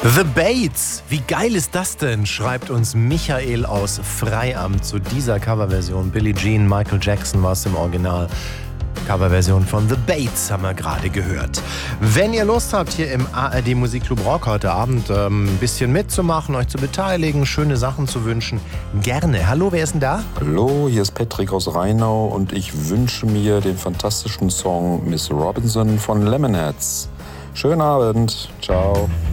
The Bates, wie geil ist das denn, schreibt uns Michael aus Freiamt zu dieser Coverversion. Billie Jean, Michael Jackson war es im Original. Coverversion von The Bates haben wir gerade gehört. Wenn ihr Lust habt, hier im ARD Musikclub Rock heute Abend ein bisschen mitzumachen, euch zu beteiligen, schöne Sachen zu wünschen, gerne. Hallo, wer ist denn da? Hallo, hier ist Patrick aus Rheinau und ich wünsche mir den fantastischen Song Miss Robinson von Lemonheads. Schönen Abend, ciao.